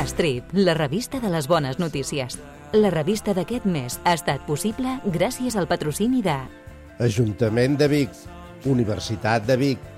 Estrip, la revista de les bones notícies. La revista d'aquest mes ha estat possible gràcies al patrocini de Ajuntament de Vic, Universitat de Vic,